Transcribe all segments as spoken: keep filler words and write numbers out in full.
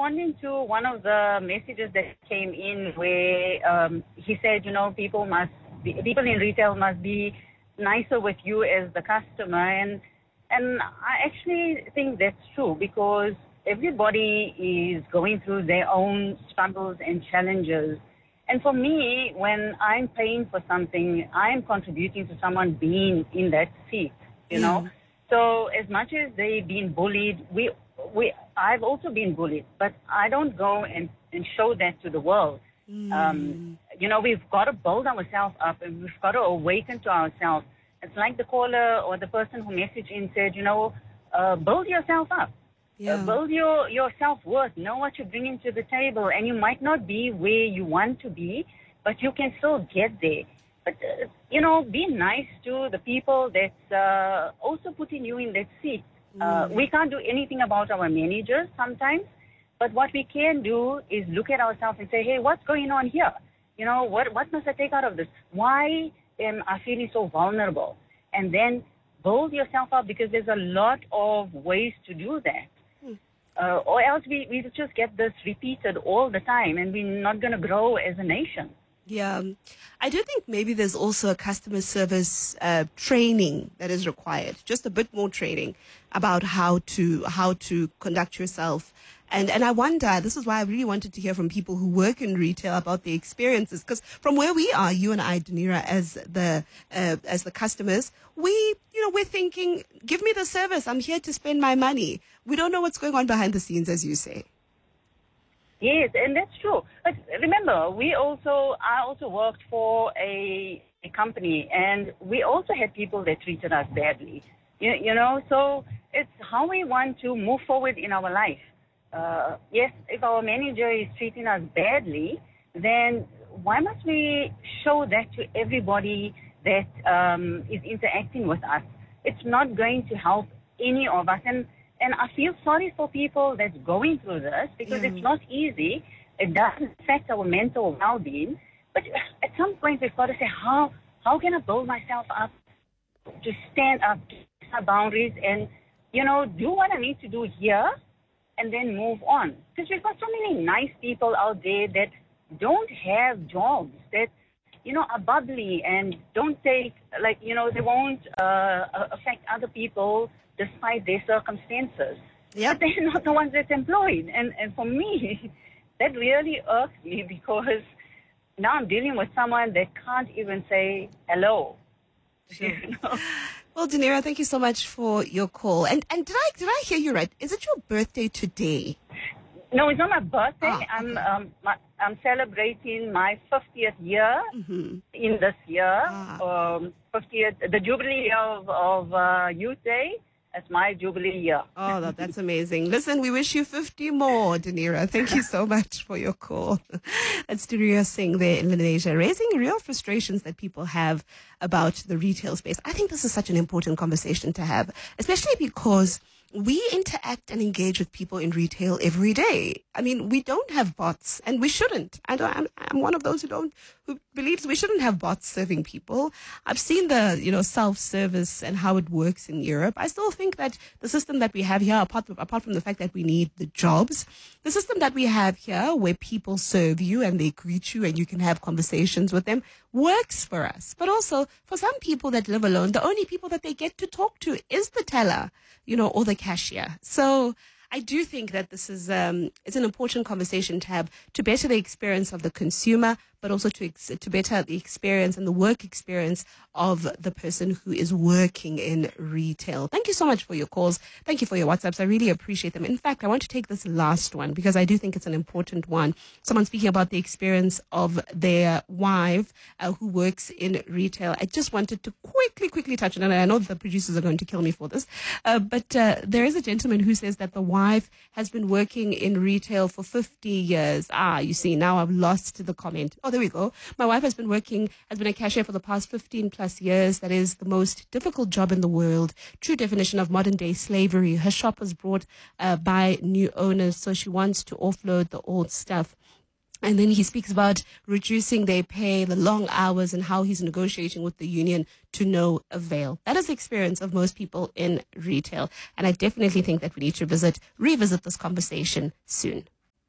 responding to one of the messages that came in where um, he said, you know, people must be, people in retail must be nicer with you as the customer. And, and I actually think that's true because everybody is going through their own struggles and challenges. And for me, when I'm paying for something, I'm contributing to someone being in that seat, you Yeah. know. So as much as they've been bullied, we, we, I've also been bullied, but I don't go and, and show that to the world. Mm. Um, you know, we've got to build ourselves up and we've got to awaken to ourselves. It's like the caller or the person who messaged in said, you know, uh, build yourself up. Yeah. Uh, build your, your self-worth. Know what you're bringing to the table. And you might not be where you want to be, but you can still get there. But, uh, you know, be nice to the people that's uh, also putting you in that seat. Uh, we can't do anything about our managers sometimes, but what we can do is look at ourselves and say, hey, what's going on here? You know, what, what must I take out of this? Why am I feeling so vulnerable? And then build yourself up because there's a lot of ways to do that. Uh, or else we, we just get this repeated all the time and we're not going to grow as a nation. Yeah, I do think maybe there's also a customer service uh, training that is required, just a bit more training about how to how to conduct yourself. And and I wonder, this is why I really wanted to hear from people who work in retail about their experiences, because from where we are, you and I, Danira, as the uh, as the customers, we you know we're thinking, give me the service. I'm here to spend my money. We don't know what's going on behind the scenes, as you say. Yes, and that's true. But remember, we also, I also worked for a, a company, and we also had people that treated us badly. You, you know, so it's how we want to move forward in our life. Uh, yes, if our manager is treating us badly, then why must we show that to everybody that um, is interacting with us? It's not going to help any of us. And And I feel sorry for people that's going through this because Yeah. it's not easy. It does affect our mental well-being. But at some point, we've got to say, how how can I build myself up to stand up, to set boundaries, and, you know, do what I need to do here and then move on. Because we've got so many nice people out there that don't have jobs, that, you know, are bubbly and don't take, like, you know, they won't uh, affect other people despite their circumstances. Yep. But they're not the ones that's employed. And, and for me, that really irks me because now I'm dealing with someone that can't even say hello. Sure. You know? Well, Danira, thank you so much for your call. And and did I did I hear you right? Is it your birthday today? No, it's not my birthday. Ah, I'm okay. um, my, I'm celebrating my fiftieth year Mm-hmm. in this year. Ah. Um, fiftieth, the jubilee of of uh, Youth Day. That's my jubilee year. Oh, that, that's amazing. Listen, we wish you fifty more, Danira. Thank you so much for your call. That's Danira Singh there in Malaysia, raising real frustrations that people have about the retail space. I think this is such an important conversation to have, especially because we interact and engage with people in retail every day. I mean, we don't have bots, and we shouldn't. I don't, I'm, I'm one of those who don't, who believes we shouldn't have bots serving people. I've seen the, you know, self-service and how it works in Europe. I still think that the system that we have here, apart, apart from the fact that we need the jobs, the system that we have here where people serve you and they greet you and you can have conversations with them works for us. But also for some people that live alone, the only people that they get to talk to is the teller, you know, or the cashier. So I do think that this is um, it's an important conversation to have to better the experience of the consumer, but also to ex- to better the experience and the work experience of the person who is working in retail. Thank you so much for your calls. Thank you for your WhatsApps. I really appreciate them. In fact, I want to take this last one because I do think it's an important one. Someone speaking about the experience of their wife uh, who works in retail. I just wanted to quickly, quickly touch on it. And I know the producers are going to kill me for this, uh, but uh, there is a gentleman who says that the wife has been working in retail for fifty years. Ah, you see, now I've lost the comment. Oh, there we go. My wife has been working, has been a cashier for the past fifteen plus years. That is the most difficult job in the world. True definition of modern day slavery. Her shop was brought uh, by new owners, so she wants to offload the old stuff. And then he speaks about reducing their pay, the long hours, and how he's negotiating with the union to no avail. That is the experience of most people in retail. And I definitely think that we need to visit, revisit this conversation soon.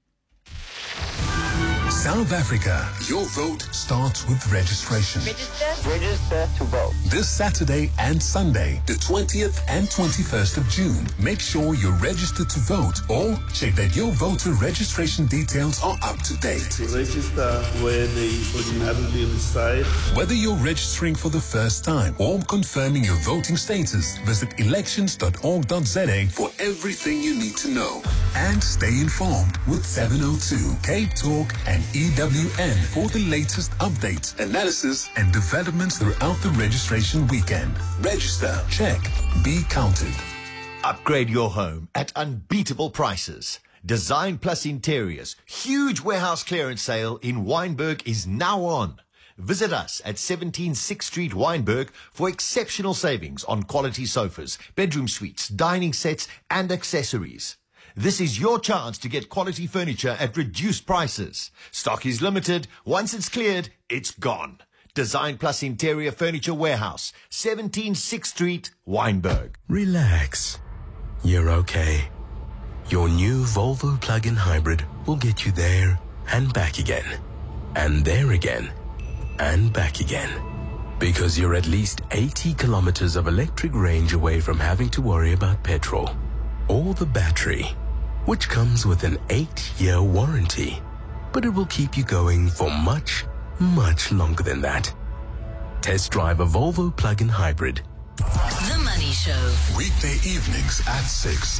South Africa, your vote starts with registration. Register. Register to vote. This Saturday and Sunday, the twentieth and twenty-first of June. Make sure you're registered to vote or check that your voter registration details are up to date. To register where they ordinarily reside. Whether you're registering for the first time or confirming your voting status, visit elections dot org dot za for everything you need to know. And stay informed with seven oh two, Cape Talk and E W N for the latest updates, analysis, and developments throughout the registration weekend. Register, check, be counted. Upgrade your home at unbeatable prices. Design Plus Interiors, huge warehouse clearance sale in Wynberg is now on. Visit us at seventeen sixth Street, Wynberg for exceptional savings on quality sofas, bedroom suites, dining sets, and accessories. This is your chance to get quality furniture at reduced prices. Stock is limited. Once it's cleared, it's gone. Design Plus Interior Furniture Warehouse, seventeen sixth Street, Wynberg. Relax. You're okay. Your new Volvo plug-in hybrid will get you there and back again. And there again. And back again. Because you're at least eighty kilometers of electric range away from having to worry about petrol or the battery, which comes with an eight-year warranty. But it will keep you going for much, much longer than that. Test drive a Volvo plug-in hybrid. The Money Show. Weekday evenings at six.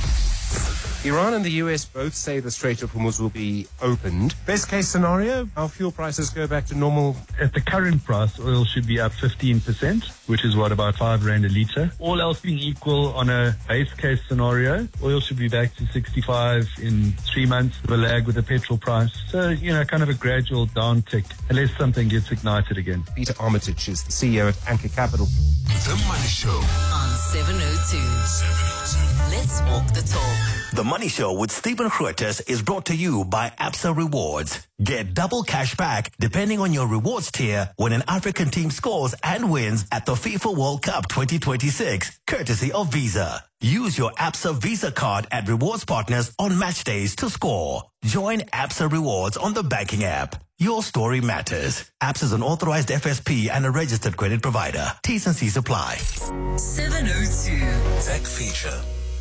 Iran and the U S both say the Strait of Hormuz will be opened. Best case scenario, our fuel prices go back to normal. At the current price, oil should be up fifteen percent, which is what, about five rand a litre. All else being equal, on a base case scenario, oil should be back to sixty-five in three months, with a lag with the petrol price. So, you know, kind of a gradual downtick, unless something gets ignited again. Peter Armitage is the C E O at Anchor Capital. The Money Show on seven oh two. Let's walk the talk. The Money Show with Stephen Grootes is brought to you by Absa Rewards. Get double cash back depending on your rewards tier when an African team scores and wins at the FIFA World Cup twenty twenty-six, courtesy of Visa. Use your Absa Visa card at rewards partners on match days to score. Join Absa Rewards on the banking app. Your story matters. Absa is an authorized F S P and a registered credit provider. T's and C's apply. seven oh two. Tech Feature.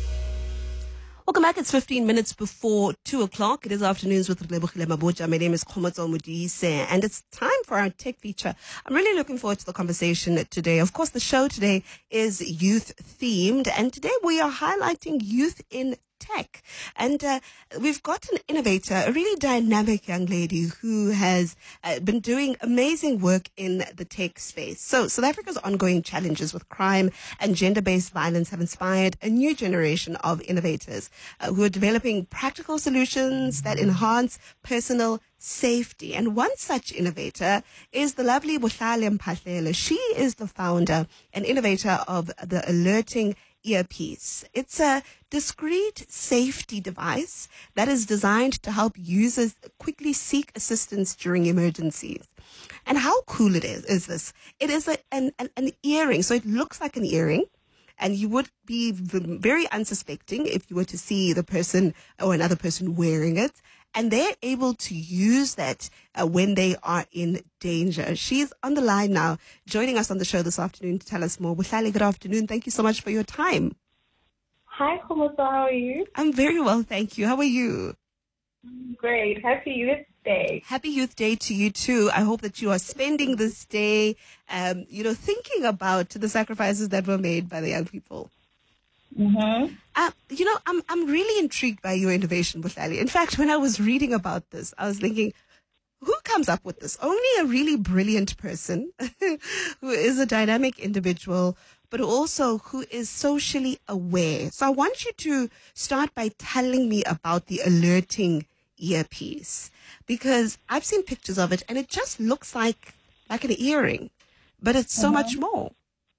Welcome back. It's fifteen minutes before two o'clock. It is Afternoons with Relebohile Mabotja. My name is Khomatso Modise, and it's time for our tech feature. I'm really looking forward to the conversation today. Of course, the show today is youth themed, and today we are highlighting youth in tech. And uh, we've got an innovator, a really dynamic young lady who has uh, been doing amazing work in the tech space. So South Africa's ongoing challenges with crime and gender-based violence have inspired a new generation of innovators uh, who are developing practical solutions that enhance personal safety. And one such innovator is the lovely Bohlale Mphahlele. She is the founder and innovator of the Alerting Earpiece. It's a discreet safety device that is designed to help users quickly seek assistance during emergencies. And how cool it is, is this? It is a, an, an, an earring. So it looks like an earring. And you would be v- very unsuspecting if you were to see the person or another person wearing it. And they're able to use that uh, when they are in danger. She's on the line now, joining us on the show this afternoon to tell us more. Bohlale, good afternoon. Thank you so much for your time. Hi, Khomatso. How are you? I'm very well, thank you. How are you? Great. Happy Youth Day. Happy Youth Day to you too. I hope that you are spending this day, um, you know, thinking about the sacrifices that were made by the young people. Mm-hmm. Uh, you know, I'm I'm really intrigued by your innovation, Bohlale. In fact, when I was reading about this, I was thinking, who comes up with this? Only a really brilliant person who is a dynamic individual, but also who is socially aware. So I want you to start by telling me about the Alerting Earpiece, because I've seen pictures of it and it just looks like like an earring, but it's so mm-hmm. much more.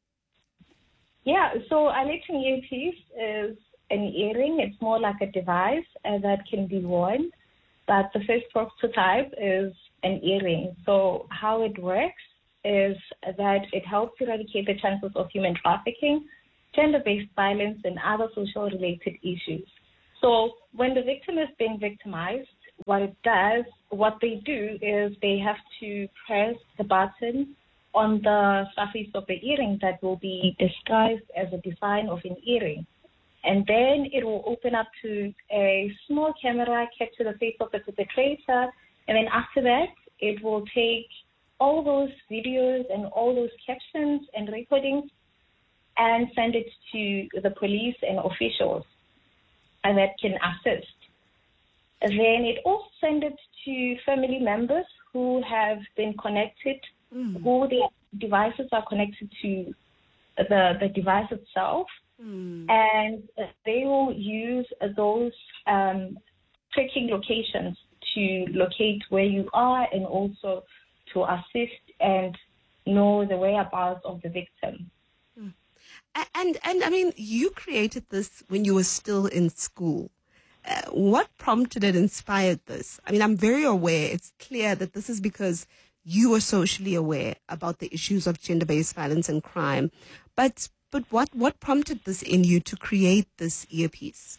Yeah, so Alerting Earpiece is an earring. It's more like a device uh, that can be worn. But the first prototype is an earring. So how it works is that it helps eradicate the chances of human trafficking, gender-based violence, and other social-related issues. So when the victim is being victimized, what it does, what they do is they have to press the button on the surface of the earring that will be disguised as a design of an earring. And then it will open up to a small camera kept to the face of the perpetrator. And then after that, it will take all those videos and all those captions and recordings and send it to the police and officials and that can assist. And then it also sends it to family members who have been connected, mm. who the devices are connected to the, the device itself. Mm. And they will use those um, tracking locations to locate where you are and also to assist and know the whereabouts of the victim. Mm. And, and I mean, you created this when you were still in school. Uh, what prompted it, inspired this? I mean, I'm very aware, it's clear that this is because you were socially aware about the issues of gender-based violence and crime. But but what, what prompted this in you to create this earpiece?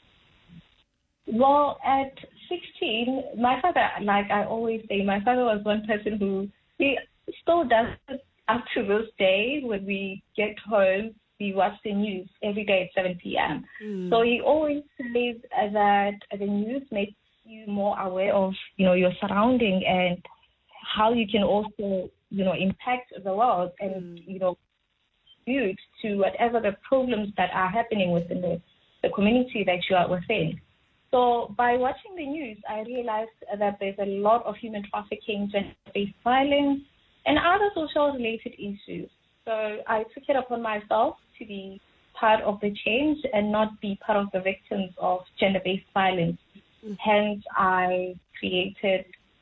Well, at sixteen, my father, like I always say, my father was one person who, he still does it up to this day. When we get home, we watch the news every day at seven p.m. Mm. So he always says that the news makes you more aware of, you know, your surrounding and how you can also, you know, impact the world and, mm. you know, contribute to whatever the problems that are happening within the, the community that you are within. So by watching the news, I realized that there's a lot of human trafficking, gender-based violence, and other social-related issues. So I took it upon myself to be part of the change and not be part of the victims of gender-based violence. Mm-hmm. Hence, I created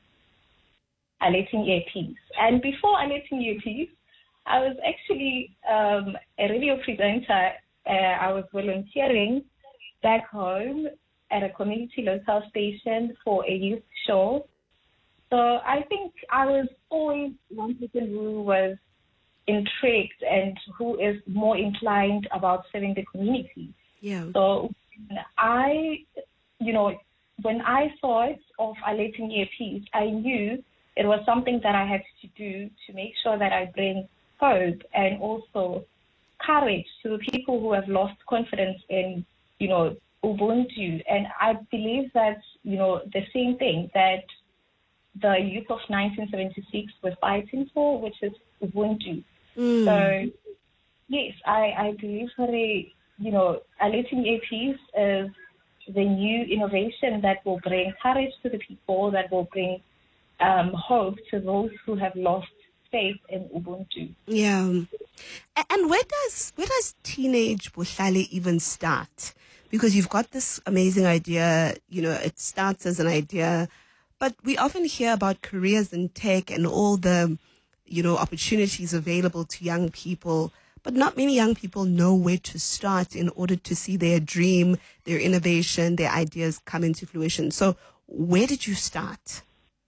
Alerting Earpiece. And before Alerting Earpiece, I was actually um, a radio presenter. Uh, I was volunteering back home at a community local station for a youth show. So I think I was always one person who was intrigued and who is more inclined about serving the community. Yeah. So I, you know, when I thought of Alerting Earpiece, I knew it was something that I had to do to make sure that I bring hope and also courage to the people who have lost confidence in, you know, Ubuntu. And I believe that's, you know, the same thing that the youth of nineteen seventy-six were fighting for, which is Ubuntu. Mm. So, yes, I, I believe that, a, you know, Alerting Earpiece is the new innovation that will bring courage to the people, that will bring um, hope to those who have lost faith in Ubuntu. Yeah. And where does where does teenage Buhlale even start? Because you've got this amazing idea, you know, it starts as an idea, but we often hear about careers in tech and all the, you know, opportunities available to young people, but not many young people know where to start in order to see their dream, their innovation, their ideas come into fruition. So where did you start?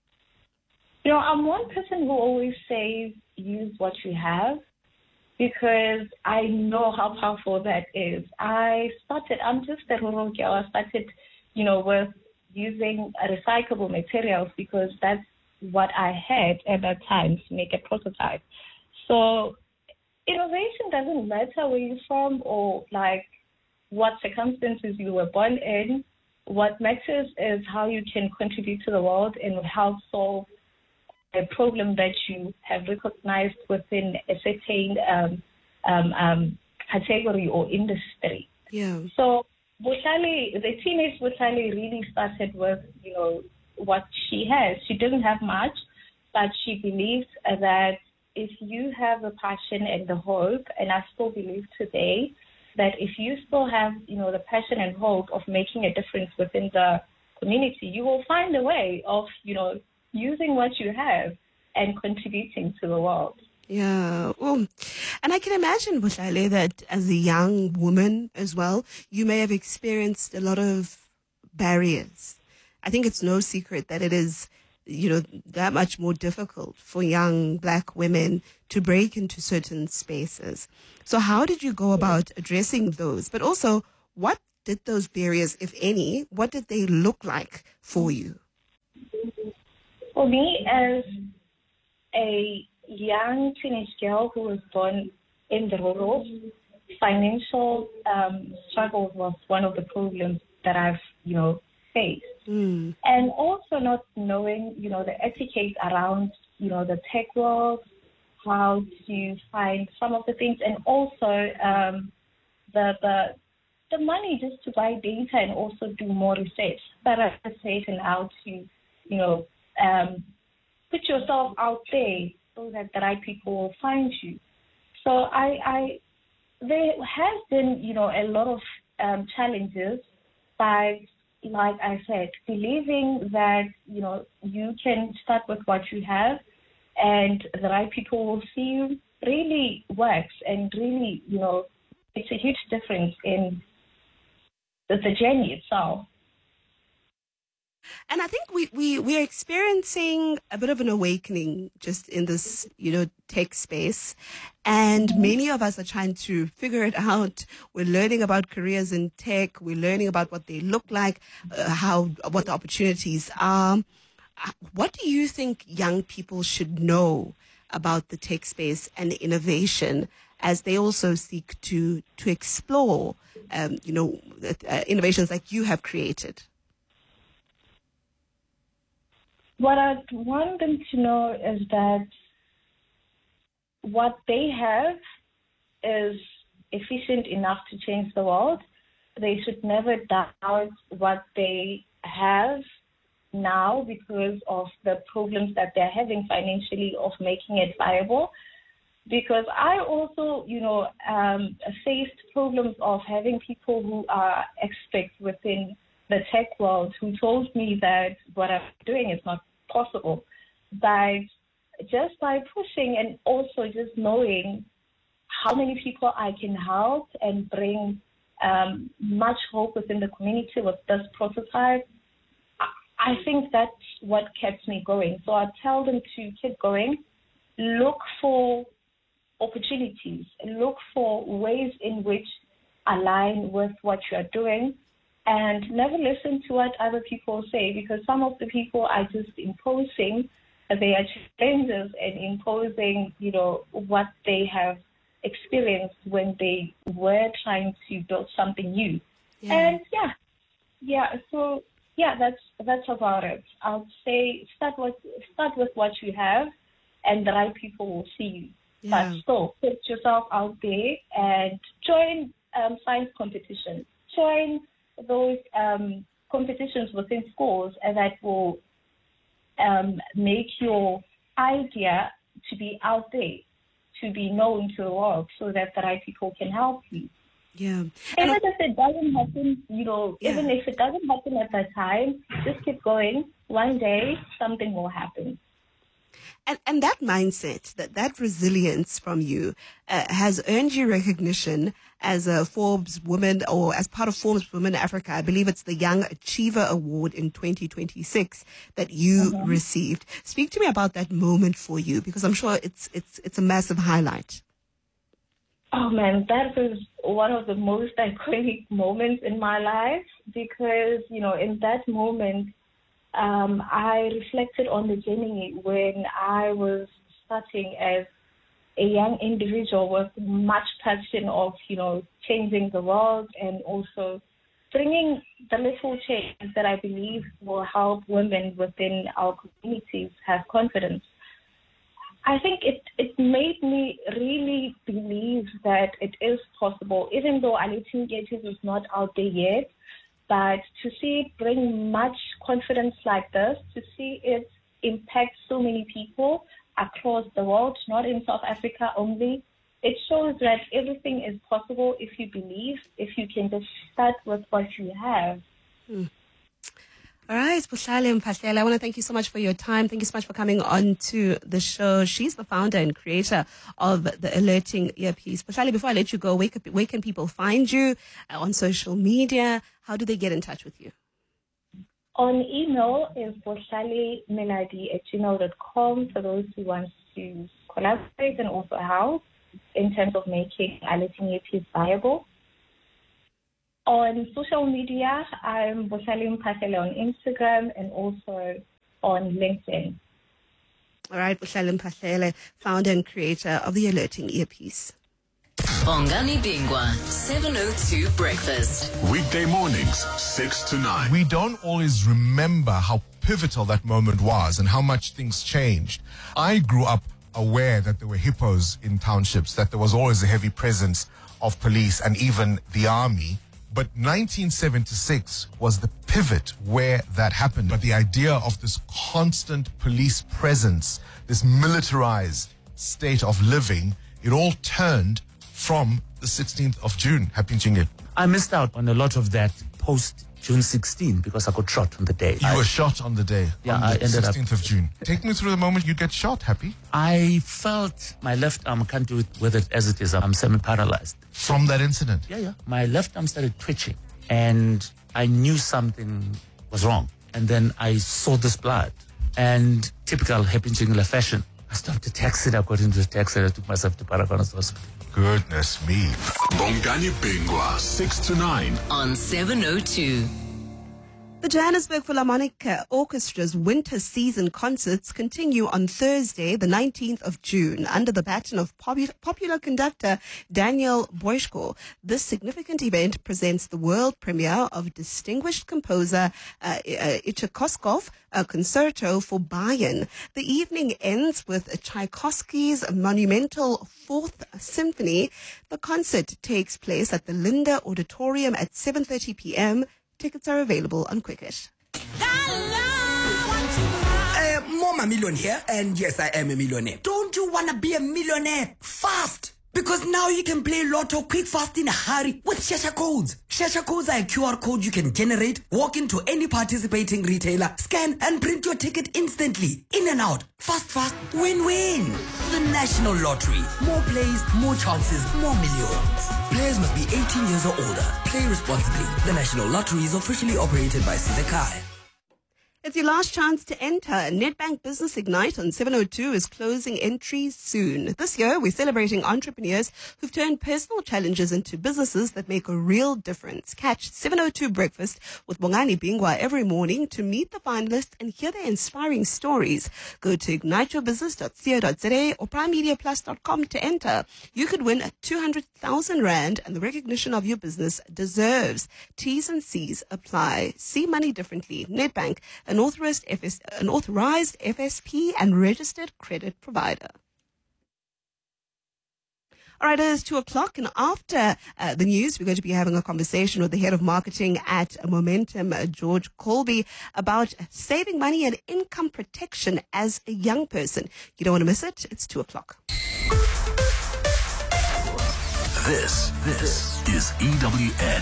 You know, I'm one person who always says use what you have, because I know how powerful that is. I started, I'm just a rural girl. I started, you know, with using recyclable materials because that's what I had at that time to make a prototype. So innovation doesn't matter where you're from or like what circumstances you were born in. What matters is how you can contribute to the world and help solve a problem that you have recognized within a certain um, um, um, category or industry. Yeah. So Buhlale, the teenage Buhlale really started with, you know, what she has. She doesn't have much, but she believes that if you have the passion and the hope, and I still believe today that if you still have, you know, the passion and hope of making a difference within the community, you will find a way of, you know, using what you have and contributing to the world. Yeah. Well, and I can imagine, Buhlale, that as a young woman as well, you may have experienced a lot of barriers. I think it's no secret that it is, you know, that much more difficult for young black women to break into certain spaces. So how did you go about addressing those? But also, what did those barriers, if any, what did they look like for you? For me, as a young teenage girl who was born in the rural, financial um, struggles was one of the problems that I've, you know, faced. Mm. And also not knowing, you know, the etiquette around, you know, the tech world, how to find some of the things, and also um, the the the money just to buy data and also do more research, better research, and how to, you know, um, put yourself out there so that the right people will find you. So I, I there has been, you know, a lot of um, challenges, but like I said, believing that, you know, you can start with what you have and the right people will see you really works, and really, you know, it's a huge difference in the, the journey itself. And I think we, we, we are experiencing a bit of an awakening just in this, you know, tech space. And mm-hmm. many of us are trying to figure it out. We're learning about careers in tech. We're learning about what they look like, uh, how, what the opportunities are. What do you think young people should know about the tech space and innovation as they also seek to, to explore, um, you know, uh, innovations like you have created? What I want them to know is that what they have is efficient enough to change the world. They should never doubt what they have now because of the problems that they're having financially of making it viable. Because I also, you know, um, faced problems of having people who are experts within the tech world who told me that what I'm doing is not possible. But just by pushing and also just knowing how many people I can help and bring um, much hope within the community with this prototype, I think that's what kept me going. So I tell them to keep going, look for opportunities, look for ways in which align with what you are doing, and never listen to what other people say, because some of the people are just imposing their challenges and imposing, you know, what they have experienced when they were trying to build something new. Yeah. And yeah, yeah. So yeah, that's that's about it. I'll say start with start with what you have, and the right people will see you. Yeah. But still, put yourself out there and join um, science competitions. Join those um, competitions within schools, and that will um, make your idea to be out there, to be known to the world, so that the right people can help you. Yeah. Even if it doesn't happen, you know, yeah. even if it doesn't happen at that time, just keep going. One day, something will happen. And and that mindset, that, that resilience from you uh, has earned you recognition as a Forbes Woman, or as part of Forbes Women Africa. I believe it's the Young Achiever Award in twenty twenty-six that you mm-hmm. received. Speak to me about that moment for you, because I'm sure it's it's it's a massive highlight. Oh man, that was one of the most iconic moments in my life, because, you know, in that moment, Um, I reflected on the journey when I was starting as a young individual with much passion of, you know, changing the world and also bringing the little change that I believe will help women within our communities have confidence. I think it, it made me really believe that it is possible, even though Alethi Nkechi is not out there yet. But to see it bring much confidence like this, to see it impact so many people across the world, not in South Africa only, it shows that everything is possible if you believe, if you can just start with what you have. Mm. All right, Bohlale Mphahlele, I want to thank you so much for your time. Thank you so much for coming on to the show. She's the founder and creator of the Alerting Earpiece. Bohlale, before I let you go, where can, where can people find you uh, on social media? How do they get in touch with you? On email is bohlalemelody at gmail dot com for those who want to collaborate and also help in terms of making Alerting Earpiece viable. On social media, I'm Bohlale Mphahlele on Instagram and also on LinkedIn. All right, Buhlalu Mphahlele, founder and creator of the Alerting Earpiece. Bongani Bingwa, seven oh two Breakfast. Weekday mornings, six to nine. We don't always remember how pivotal that moment was and how much things changed. I grew up aware that there were hippos in townships, that there was always a heavy presence of police and even the army. But nineteen seventy-six was the pivot where that happened. But the idea of this constant police presence, this militarized state of living, it all turned from the sixteenth of June. Happy Njingil. I missed out on a lot of that post June sixteenth because I got shot on the day. You I, were shot on the day, yeah, on I the ended sixteenth up, of June. Take me through the moment you get shot, Happy. I felt my left arm, can't do it with it as it is. I'm semi-paralyzed. From that incident? Yeah, yeah. My left arm started twitching and I knew something was wrong. And then I saw this blood. And typical Happy Njingila fashion, I stopped the taxi, I got into the taxi and I took myself to Paragonas Hospital. Goodness me. Bongani Bingwa, six to nine. On seven oh two. The Johannesburg Philharmonic Orchestra's winter season concerts continue on Thursday, the nineteenth of June, under the baton of popu- popular conductor Daniel Boyschko. This significant event presents the world premiere of distinguished composer uh, uh, Tchaikovsky's a concerto for Bayern. The evening ends with Tchaikovsky's monumental Fourth Symphony. The concert takes place at the Linda Auditorium at seven thirty p.m. Tickets are available on Quicket. Uh, Mama Million here, and yes, I am a millionaire. Don't you want to be a millionaire fast? Because now you can play Lotto quick, fast, in a hurry with Shasha codes. Shasha codes are a Q R code you can generate, walk into any participating retailer, scan and print your ticket instantly. In and out. Fast, fast, win-win. The National Lottery. More plays, more chances, more millions. Players must be eighteen years or older. Play responsibly. The National Lottery is officially operated by Sizekai. It's your last chance to enter. Nedbank Business Ignite on seven oh two is closing entries soon. This year, we're celebrating entrepreneurs who've turned personal challenges into businesses that make a real difference. Catch seven oh two Breakfast with Bongani Bingwa every morning to meet the finalists and hear their inspiring stories. Go to ignite your business dot co dot za or prime media plus dot com to enter. You could win two hundred thousand rand and the recognition of your business deserves. T's and C's apply. See money differently. Nedbank, an authorized F S, an authorized F S P and registered credit provider. All right, it is two o'clock, and after uh, the news, we're going to be having a conversation with the head of marketing at Momentum, uh, George Colby, about saving money and income protection as a young person. You don't want to miss it. It's two o'clock. This, this is E W N.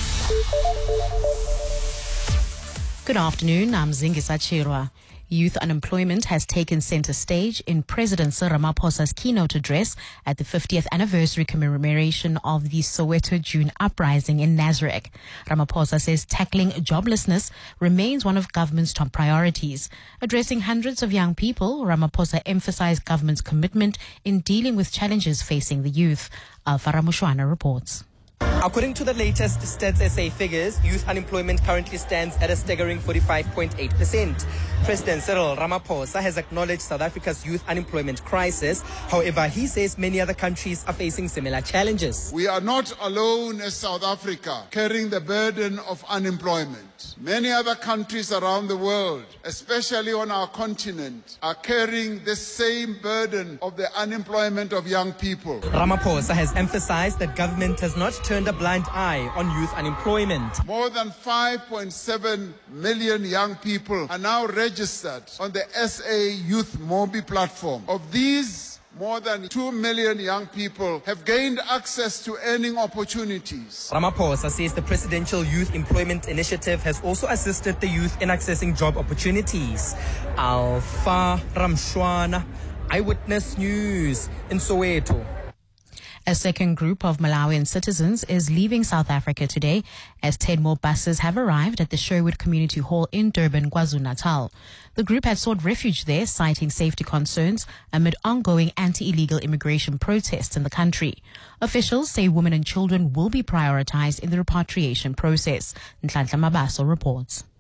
Good afternoon, I'm Zingisa Chirwa. Youth unemployment has taken center stage in President Cyril Ramaphosa's keynote address at the fiftieth anniversary commemoration of the Soweto June uprising in Nasrec. Ramaphosa says tackling joblessness remains one of government's top priorities. Addressing hundreds of young people, Ramaphosa emphasized government's commitment in dealing with challenges facing the youth. Alpha Ramushwana reports. According to the latest Stats S A figures, youth unemployment currently stands at a staggering forty-five point eight percent. President Cyril Ramaphosa has acknowledged South Africa's youth unemployment crisis. However, he says many other countries are facing similar challenges. We are not alone as South Africa carrying the burden of unemployment. Many other countries around the world, especially on our continent, are carrying the same burden of the unemployment of young people. Ramaphosa has emphasized that government has not turned a blind eye on youth unemployment. More than five point seven million young people are now registered on the S A Youth Mobi platform. Of these, more than two million young people have gained access to earning opportunities. Ramaphosa says the Presidential Youth Employment Initiative has also assisted the youth in accessing job opportunities. Alpha Ramshwana, Eyewitness News in Soweto. A second group of Malawian citizens is leaving South Africa today as ten more buses have arrived at the Sherwood Community Hall in Durban, KwaZulu-Natal. The group had sought refuge there, citing safety concerns amid ongoing anti-illegal immigration protests in the country. Officials say women and children will be prioritized in the repatriation process. Nhlanhla Mabaso reports.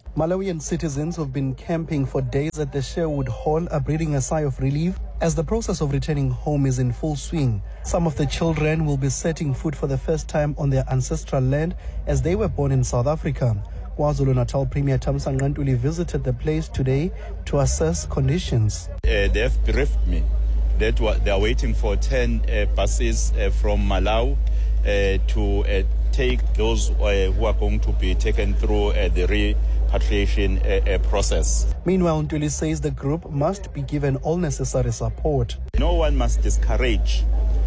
Malawian citizens who've been camping for days at the Sherwood Hall are breathing a sigh of relief as the process of returning home is in full swing. Some of the children will be setting foot for the first time on their ancestral land as they were born in South Africa. KwaZulu-Natal Premier Thamsanqa Ntuli visited the place today to assess conditions. Uh, they have briefed me that they are waiting for ten uh, buses uh, from Malawi uh, to uh, take those uh, who are going to be taken through uh, the repatriation uh, uh, process. Meanwhile, Ntuli says the group must be given all necessary support. No one must discourage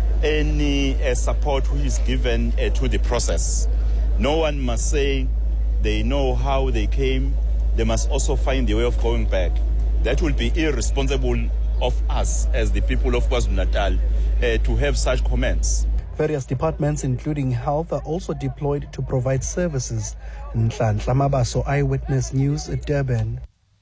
any uh, support which is given uh, to the process. No one must say they know how they came. They must also find the way of going back. That will be irresponsible of us as the people of KwaZulu-Natal uh, to have such comments. Various departments, including health, are also deployed to provide services. Nhlanhla Mabaso, Eyewitness News, Durban.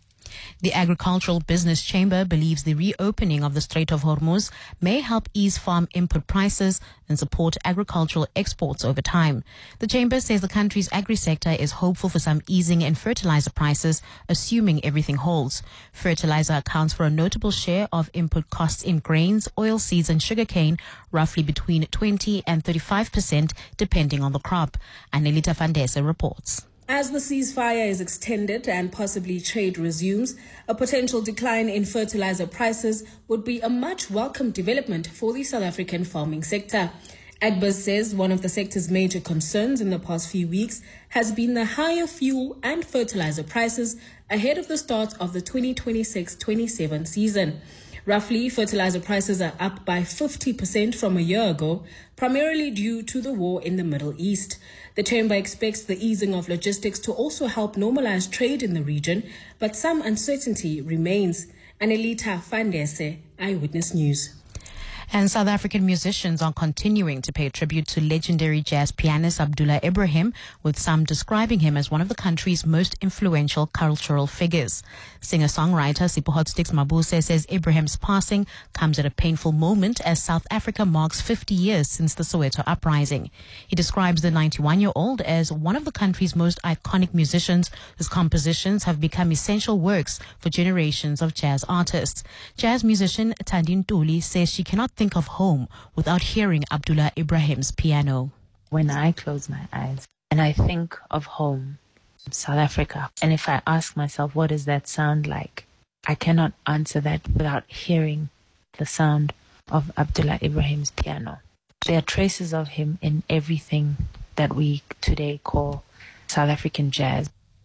The Agricultural Business Chamber believes the reopening of the Strait of Hormuz may help ease farm input prices and support agricultural exports over time. The chamber says the country's agri-sector is hopeful for some easing in fertilizer prices, assuming everything holds. Fertilizer accounts for a notable share of input costs in grains, oilseeds and sugarcane, roughly between twenty and thirty-five percent depending on the crop. Anelita Fandese reports. As the ceasefire is extended and possibly trade resumes, a potential decline in fertilizer prices would be a much welcome development for the South African farming sector. Agbus says one of the sector's major concerns in the past few weeks has been the higher fuel and fertilizer prices ahead of the start of the twenty twenty-six twenty-seven season. Roughly, fertilizer prices are up by fifty percent from a year ago, primarily due to the war in the Middle East. The chamber expects the easing of logistics to also help normalize trade in the region, but some uncertainty remains. Anelita Fandese, Eyewitness News. And South African musicians are continuing to pay tribute to legendary jazz pianist Abdullah Ibrahim, with some describing him as one of the country's most influential cultural figures. Singer-songwriter Sipho Hotsticks Mabuse says Ibrahim's passing comes at a painful moment as South Africa marks fifty years since the Soweto uprising. He describes the ninety-one-year-old as one of the country's most iconic musicians whose compositions have become essential works for generations of jazz artists. Jazz musician Thandi Ntuli says she cannot think of home without hearing Abdullah Ibrahim's piano. When I close my eyes and I think of home, South Africa, and if I ask myself, what does that sound like? I cannot answer that without hearing the sound of Abdullah Ibrahim's piano. There are traces of him in everything that we today call South African jazz.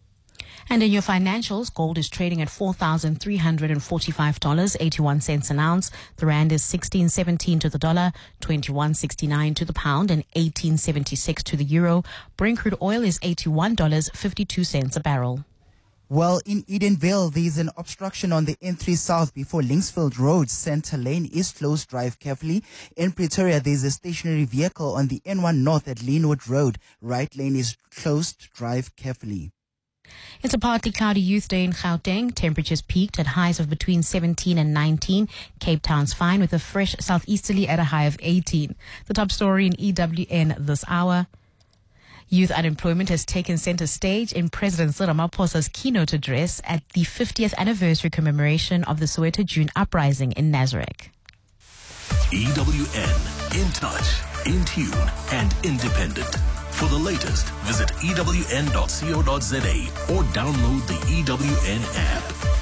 And in your financials, gold is trading at four thousand three hundred forty-five dollars and eighty-one cents an ounce. The rand is sixteen seventeen to the dollar, twenty-one sixty-nine to the pound, and eighteen seventy-six to the euro. Brent crude oil is eighty-one dollars and fifty-two cents a barrel. Well, in Edenville, there's an obstruction on the N three South before Linksfield Road. Center lane is closed. Drive carefully. In Pretoria, there's a stationary vehicle on the N one North at Leanwood Road. Right lane is closed. Drive carefully. It's a partly cloudy youth day in Gauteng. Temperatures peaked at highs of between seventeen and nineteen. Cape Town's fine with a fresh southeasterly at a high of eighteen. The top story in E W N this hour. Youth unemployment has taken center stage in President Cyril Ramaphosa's keynote address at the fiftieth anniversary commemoration of the Soweto June uprising in Nazareth. E W N, in touch, in tune, and independent. For the latest, visit E W N dot co dot za or download the E W N app.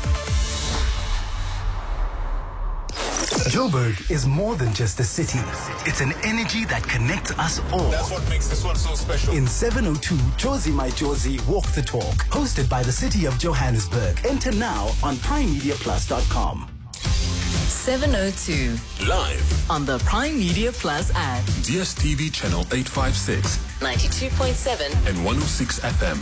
Joburg is more than just a city. It's an energy that connects us all. That's what makes this one so special. In seven oh two, Josie My Josie Walk the Talk, hosted by the City of Johannesburg. Enter now on prime media plus dot com. seven oh two. Live on the Prime Media Plus app. D S T V channel eight five six. ninety-two point seven. And one oh six F M.